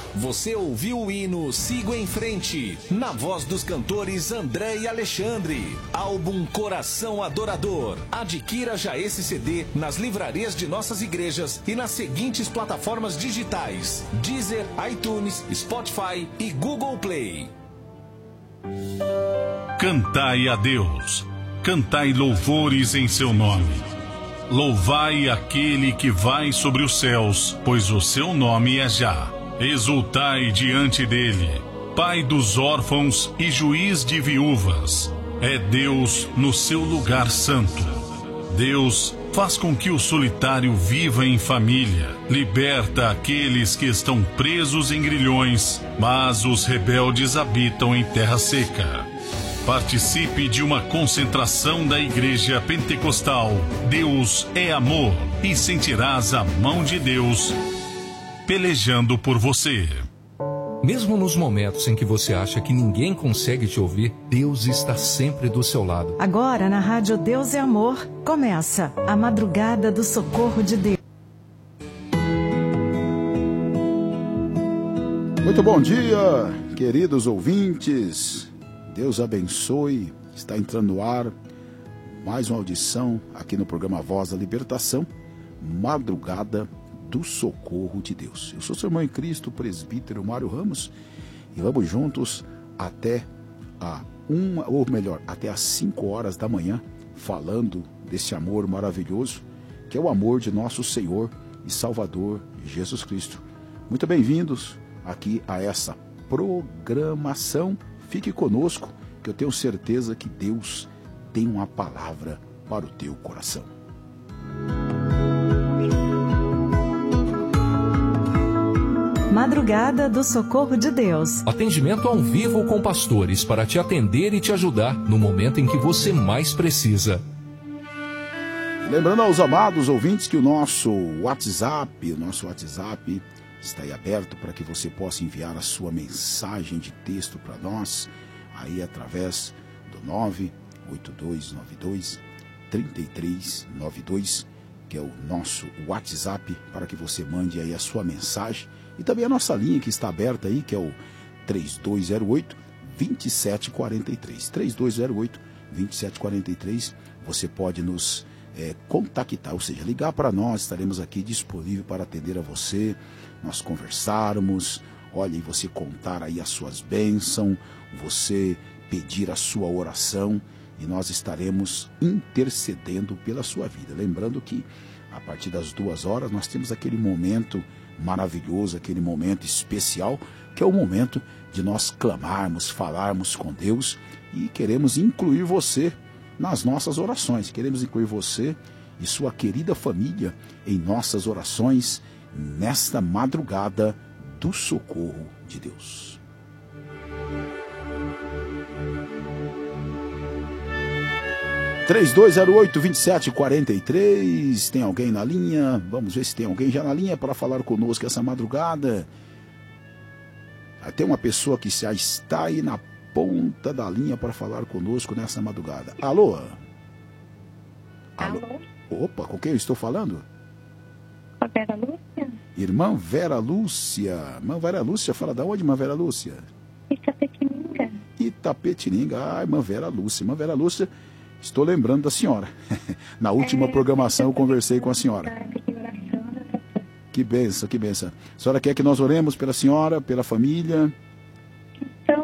Você ouviu o hino Sigo em Frente, na voz dos cantores André e Alexandre. Álbum Coração Adorador. Adquira já esse CD nas livrarias de nossas igrejas e nas seguintes plataformas digitais: Deezer, iTunes, Spotify e Google Play. Cantai a Deus, cantai louvores em seu nome. Louvai aquele que vai sobre os céus, pois o seu nome é Já. Exultai diante dele, Pai dos órfãos e juiz de viúvas. É Deus no seu lugar santo. Deus faz com que o solitário viva em família, liberta aqueles que estão presos em grilhões, mas os rebeldes habitam em terra seca. Participe de uma concentração da Igreja Pentecostal Deus é Amor e sentirás a mão de Deus pelejando por você. Mesmo nos momentos em que você acha que ninguém consegue te ouvir, Deus está sempre do seu lado. Agora, na Rádio Deus é Amor, começa a Madrugada do Socorro de Deus. Muito bom dia, queridos ouvintes. Deus abençoe. Está entrando no ar mais uma audição aqui no programa Voz da Libertação, Madrugada do Socorro de Deus. Eu sou seu irmão em Cristo, presbítero Mário Ramos, e vamos juntos até até às 5 horas da manhã, falando desse amor maravilhoso, que é o amor de nosso Senhor e Salvador Jesus Cristo. Muito bem-vindos aqui a essa programação. Fique conosco, que eu tenho certeza que Deus tem uma palavra para o teu coração. Madrugada do Socorro de Deus. Atendimento ao vivo com pastores para te atender e te ajudar no momento em que você mais precisa. Lembrando aos amados ouvintes que o nosso WhatsApp está aí aberto para que você possa enviar a sua mensagem de texto para nós, aí através do 98292-3392, que é o nosso WhatsApp, para que você mande aí a sua mensagem. E também a nossa linha que está aberta aí, que é o 3208-2743. 3208-2743, você pode nos contactar, ou seja, ligar para nós, estaremos aqui disponível para atender a você, nós conversarmos, olha, e você contar aí as suas bênçãos, você pedir a sua oração, e nós estaremos intercedendo pela sua vida. Lembrando que a partir das 2 horas nós temos aquele momento maravilhoso, aquele momento especial, que é o momento de nós clamarmos, falarmos com Deus, e queremos incluir você nas nossas orações. Queremos incluir você e sua querida família em nossas orações nesta madrugada do socorro de Deus. – 3208-2743. Tem alguém na linha? Vamos ver se tem alguém já na linha para falar conosco essa madrugada. Tem uma pessoa que já está aí na ponta da linha para falar conosco nessa madrugada. Alô? Alô? Opa, com quem eu estou falando? A Vera Lúcia. Irmã Vera Lúcia. Irmã Vera Lúcia, fala da onde, irmã Vera Lúcia? Itapetininga. Itapetininga. Ah, irmã Vera Lúcia. Irmã Vera Lúcia, estou lembrando da senhora. Na última programação eu conversei com a senhora. Que bênção, que bênção. A senhora quer que nós oremos pela senhora, pela família? Então,